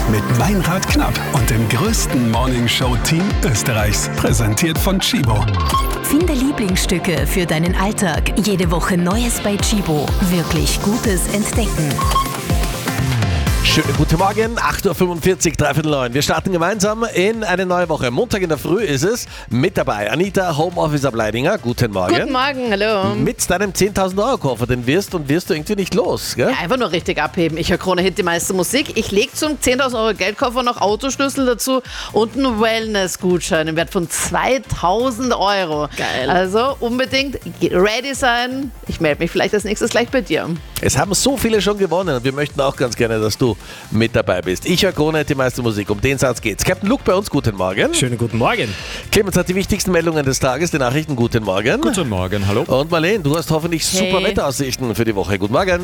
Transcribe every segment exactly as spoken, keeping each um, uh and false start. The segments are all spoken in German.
mit Meinrad Knapp und dem größten Morningshow-Team Österreichs. Präsentiert von Chibo. Finde Lieblingsstücke für deinen Alltag. Jede Woche Neues bei Chibo. Wirklich Gutes entdecken. Schönen guten Morgen, acht Uhr fünfundvierzig, dreiviertel neun. Wir starten gemeinsam in eine neue Woche. Montag in der Früh ist es. Mit dabei Anita, Homeofficer Bleidinger. Guten Morgen. Guten Morgen, hallo. Mit deinem zehntausend Euro Koffer, den wirst und wirst du irgendwie nicht los, gell? Ja, einfach nur richtig abheben. Ich höre Krone Hit, die meiste Musik. Ich lege zum zehntausend Euro Geldkoffer noch Autoschlüssel dazu und einen Wellness-Gutschein im Wert von zweitausend Euro. Geil. Also unbedingt ready sein. Ich melde mich vielleicht als nächstes gleich bei dir. Es haben so viele schon gewonnen und wir möchten auch ganz gerne, dass du mit dabei bist. Ich höre Krone Hit, die meiste Musik. Um den Satz geht's. Captain Luke bei uns, guten Morgen. Schönen guten Morgen. Clemens hat die wichtigsten Meldungen des Tages, die Nachrichten, guten Morgen. Guten Morgen, hallo. Und Marlene, du hast hoffentlich super Hey. Wetteraussichten für die Woche. Guten Morgen.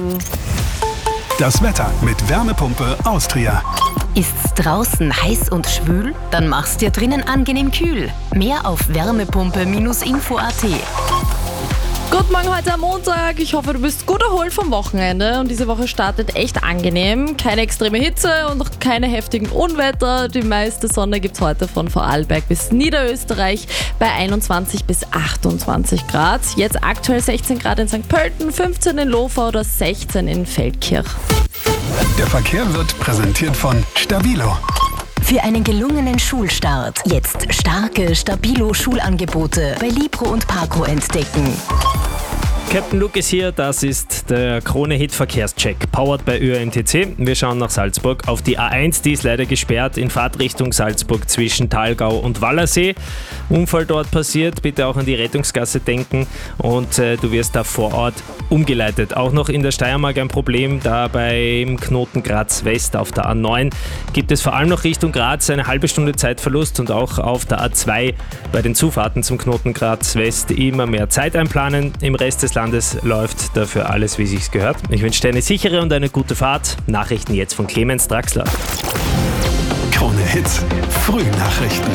Das Wetter mit Wärmepumpe Austria. Ist's draußen heiß und schwül? Dann mach's dir drinnen angenehm kühl. Mehr auf wärmepumpe Info punkt at. Guten Morgen heute am Montag. Ich hoffe, du bist gut erholt vom Wochenende und diese Woche startet echt angenehm. Keine extreme Hitze und noch keine heftigen Unwetter. Die meiste Sonne gibt's heute von Vorarlberg bis Niederösterreich bei einundzwanzig bis achtundzwanzig Grad. Jetzt aktuell sechzehn Grad in Sankt Pölten, fünfzehn in Lofau oder sechzehn in Feldkirch. Der Verkehr wird präsentiert von Stabilo. Für einen gelungenen Schulstart jetzt starke Stabilo-Schulangebote bei Libro und Parco entdecken. Captain Luke ist hier, das ist der Krone-Hit-Verkehrscheck, powered bei Ö M T C. Wir schauen nach Salzburg auf die A eins, die ist leider gesperrt in Fahrtrichtung Salzburg zwischen Thalgau und Wallersee. Unfall dort passiert, bitte auch an die Rettungsgasse denken und äh, du wirst da vor Ort umgeleitet. Auch noch in der Steiermark ein Problem, da beim Knoten Graz West auf der A neun gibt es vor allem noch Richtung Graz eine halbe Stunde Zeitverlust und auch auf der A zwei bei den Zufahrten zum Knoten Graz West immer mehr Zeit einplanen. Im Rest des Landes läuft dafür alles, wie sich's gehört. Ich wünsche dir eine sichere und eine gute Fahrt. Nachrichten jetzt von Clemens Draxler. Krone Hits, Frühnachrichten.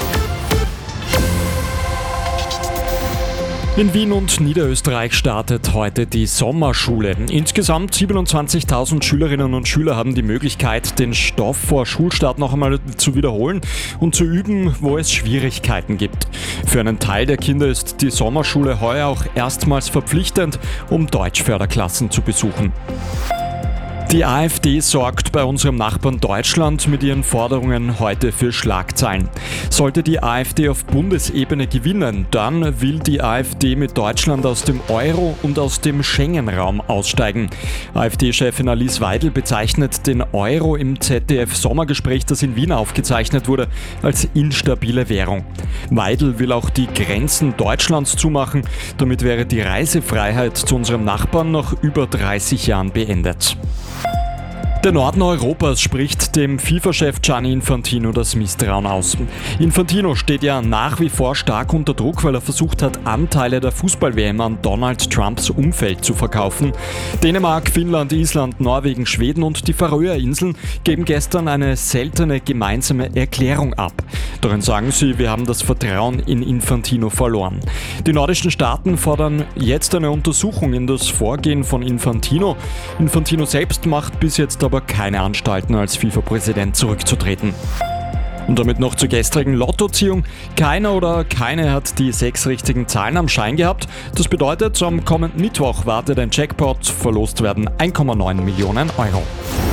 In Wien und Niederösterreich startet heute die Sommerschule. Insgesamt siebenundzwanzigtausend Schülerinnen und Schüler haben die Möglichkeit, den Stoff vor Schulstart noch einmal zu wiederholen und zu üben, wo es Schwierigkeiten gibt. Für einen Teil der Kinder ist die Sommerschule heuer auch erstmals verpflichtend, um Deutschförderklassen zu besuchen. Die AfD sorgt bei unserem Nachbarn Deutschland mit ihren Forderungen heute für Schlagzeilen. Sollte die AfD auf Bundesebene gewinnen, dann will die AfD mit Deutschland aus dem Euro und aus dem Schengen-Raum aussteigen. AfD-Chefin Alice Weidel bezeichnet den Euro im Z D F-Sommergespräch, das in Wien aufgezeichnet wurde, als instabile Währung. Weidel will auch die Grenzen Deutschlands zumachen. Damit wäre die Reisefreiheit zu unserem Nachbarn nach über dreißig Jahren beendet. Der Norden Europas spricht dem FIFA-Chef Gianni Infantino das Misstrauen aus. Infantino steht ja nach wie vor stark unter Druck, weil er versucht hat, Anteile der Fußball-W M an Donald Trumps Umfeld zu verkaufen. Dänemark, Finnland, Island, Norwegen, Schweden und die Färöerinseln geben gestern eine seltene gemeinsame Erklärung ab. Darin sagen sie, wir haben das Vertrauen in Infantino verloren. Die nordischen Staaten fordern jetzt eine Untersuchung in das Vorgehen von Infantino. Infantino selbst macht bis jetzt aber keine Anstalten, als FIFA-Präsident zurückzutreten. Und damit noch zur gestrigen Lottoziehung. Keiner oder keine hat die sechs richtigen Zahlen am Schein gehabt. Das bedeutet, am kommenden Mittwoch wartet ein Jackpot. Verlost werden eins Komma neun Millionen Euro.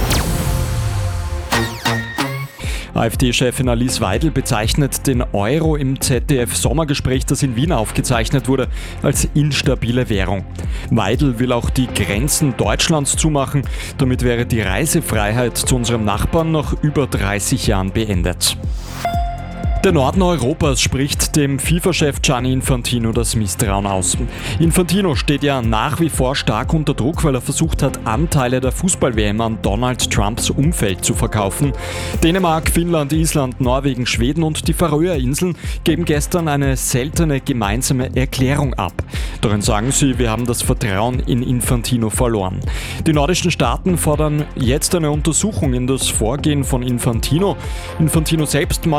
AfD-Chefin Alice Weidel bezeichnet den Euro im Z D F-Sommergespräch, das in Wien aufgezeichnet wurde, als instabile Währung. Weidel will auch die Grenzen Deutschlands zumachen. Damit wäre die Reisefreiheit zu unserem Nachbarn nach über dreißig Jahren beendet. Der Norden Europas spricht dem FIFA-Chef Gianni Infantino das Misstrauen aus. Infantino steht ja nach wie vor stark unter Druck, weil er versucht hat, Anteile der Fußball-W M an Donald Trumps Umfeld zu verkaufen. Dänemark, Finnland, Island, Norwegen, Schweden und die Färöerinseln geben gestern eine seltene gemeinsame Erklärung ab. Darin sagen sie, wir haben das Vertrauen in Infantino verloren. Die nordischen Staaten fordern jetzt eine Untersuchung in das Vorgehen von Infantino. Infantino selbst macht